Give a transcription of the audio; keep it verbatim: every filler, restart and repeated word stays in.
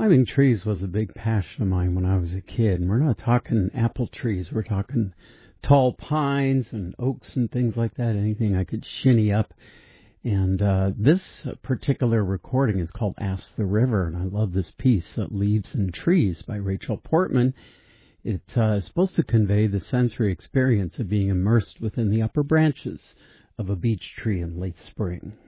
Climbing trees was a big passion of mine when I was a kid. And we're not talking apple trees. We're talking tall pines and oaks and things like that, anything I could shinny up. And uh, this particular recording is called Ask the River, and I love this piece, uh, Leaves and Trees by Rachel Portman. It uh, is supposed to convey the sensory experience of being immersed within the upper branches of a beech tree in late spring.